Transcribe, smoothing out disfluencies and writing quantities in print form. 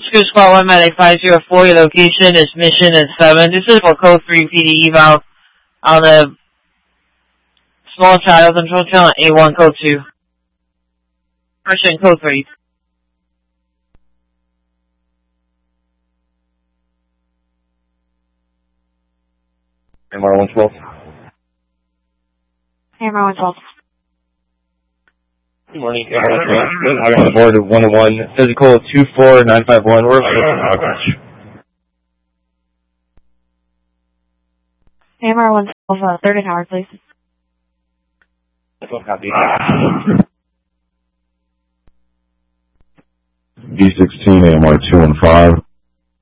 Rescue Squad 1 Medic 504, your location is Mission and 7. This is for Code 3 PD eval on a small child control channel A1 Code 2. Person Code 3. AMR 112. AMR 112. Good morning. I got the board at 101, physical 24951. We're AMR 112, third and Howard, please. Copy. B16, AMR 215.